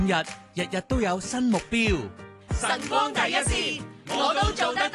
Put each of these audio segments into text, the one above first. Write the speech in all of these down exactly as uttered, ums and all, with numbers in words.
日日日都有新目標， 晨光第一線，我都做得到。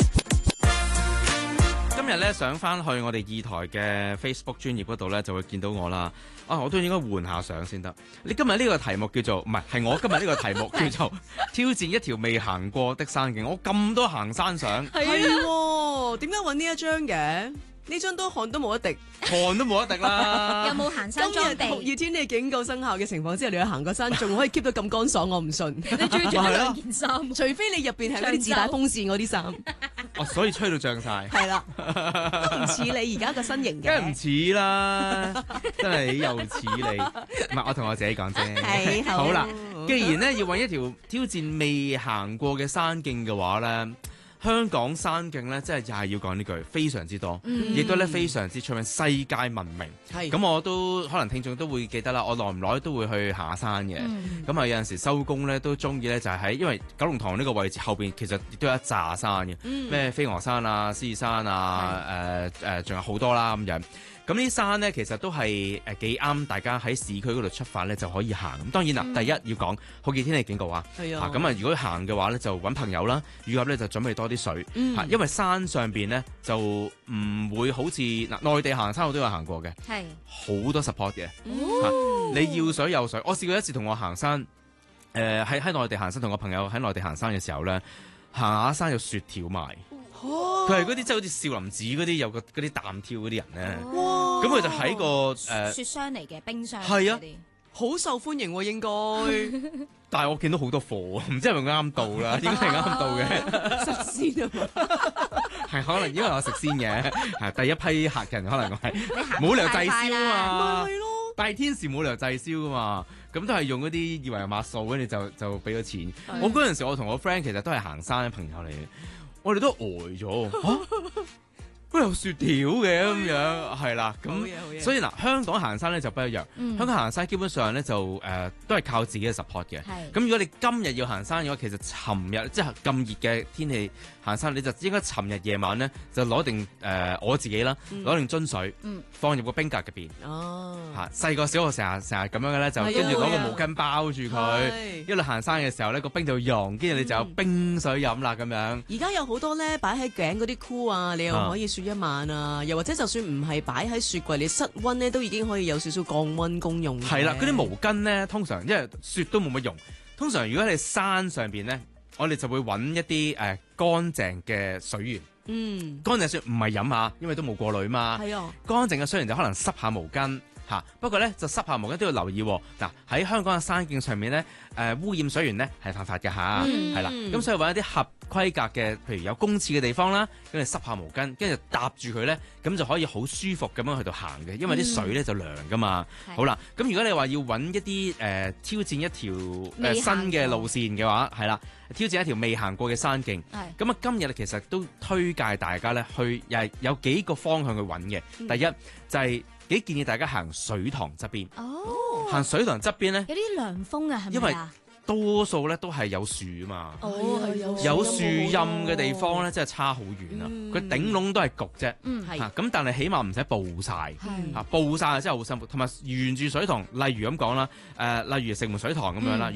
今日咧上翻去我哋二台嘅 Facebook 專頁嗰度咧，就會見到我啦。啊，我都應該換下相先得。你今日呢個題目叫做唔係，係我今日呢個題目叫做挑戰一條未行過的山徑。我咁多行山相， 係喎，點解揾呢一張嘅？呢張都汗都冇得滴， 汗都冇得滴啦。 有冇行山裝備？ 今日酷熱天氣警告生效嘅情況之下，你去行個山仲可以 keep 到咁乾爽，我唔信。 你仲要着咗兩件衫， 除非你入邊係嗰啲自帶風扇嗰啲衫。 哦，所以吹到脹晒。 係啦，都唔似你而家個身形嘅。 梗係唔似啦，真係又似你。唔係，我同我自己講啫。 係好啦，既然咧要揾一條挑戰未行過嘅山徑嘅話咧。香港山徑咧，真係又係要講呢句，非常之多，亦、嗯、都咧非常之出名，世界聞名。係咁，我都可能聽眾都會記得啦。我耐唔耐都會去行下山嘅。咁啊、嗯，有陣時收工咧都中意咧，就係喺因為九龍塘呢個位置後邊其實亦都有一紮山嘅，咩、嗯、飛鵝山啊、獅子山啊，誒誒、嗯，仲、呃呃、有好多啦咁樣。咁呢啲山咧，其實都係誒幾啱大家喺市區嗰度出發咧就可以行。咁當然啦，嗯、第一要講酷熱天氣警告啊。係啊。咁啊，如果行嘅話咧，就揾朋友啦，以及咧就準備多啲水。嗯。因為山上邊咧就唔會好似嗱內地行山我都有行過嘅。係。好多 support 嘅。哦。你要水有水。我試過一次同我行山，誒喺喺內地行山，同我朋友喺內地行山嘅時候咧，行下山有雪條賣。佢係嗰啲即係好似少林寺嗰啲有個嗰啲彈跳嗰啲人咧，咁佢就喺個誒雪箱嚟嘅冰箱， 係啊，好受歡迎喎應該。 但係我見到好多貨，唔知係咪啱到啦？應該係啱到嘅。 食先啊嘛， 係可能因為我食先嘅，係第一批客人可能我係冇理由滯銷啊， 咪係咯， 大天時冇理由滯銷噶嘛，咁都係用嗰啲二維碼數，跟住就就俾咗錢。我嗰陣時我同我 friend 其實都係行山嘅朋友嚟嘅。我哋都呆咗，都有雪條嘅咁樣，係啦，咁所以嗱，香港行山咧就不一樣。嗯、香港行山基本上咧就誒、呃、都係靠自己嘅 support 嘅。咁是如果你今日要行山嘅話，其實尋日即係咁熱嘅天氣行山，你就應該尋日夜晚咧就攞定誒、呃、我自己啦，攞定樽水，嗯、放入個冰格入邊。哦，嚇細個小學成日成日咁樣嘅咧，就跟住攞個毛巾包住佢，一路行山嘅時候咧個冰就溶，跟住你就有冰水飲啦咁樣。 而家有好多咧擺喺頸嗰啲箍啊，你又可以雪一晚啊，又或者就算唔係擺喺雪櫃，你室溫咧都已經可以有少少降溫功用。係啦， 嗰啲毛巾咧，通常因為雪都冇乜用，通常如果你山上邊咧，我哋就會揾一啲誒乾淨嘅水源。嗯，乾淨水唔係飲下，因為都冇過濾嘛。係啊，乾淨嘅水源就可能濕下毛巾。嚇！不過咧就濕下毛巾都要留意喎。嗱，喺香港嘅山徑上面咧，誒、呃、污染水源咧係犯法嘅嚇，係啦、嗯。咁所以揾一啲合規格嘅，譬如有公廁嘅地方啦，跟住濕下毛巾，跟住搭住佢咧，咁就可以好舒服咁樣去到行嘅，因為啲水咧就涼噶嘛。嗯、好啦，咁如果你話要揾一啲誒、呃、挑戰一條誒、呃、新嘅路線嘅話，係啦，挑戰一條未行過嘅山徑。咁啊，今日其實都推介大家咧去，又係有幾個方向去揾嘅。嗯、第一就係、是。幾建議大家行水塘側邊，哦、行水塘側邊咧， 有啲涼風啊，係咪啊？ 因為多數咧都係有樹啊嘛， 哦、 有樹蔭嘅地方咧，真係差好遠啊！佢、嗯、頂籠都係焗啫，嚇咁、嗯啊，但係起碼唔使暴曬，嚇暴曬真係好辛苦。同埋沿住水塘，例如咁講啦，誒、呃，例如城門水塘咁樣啦。嗯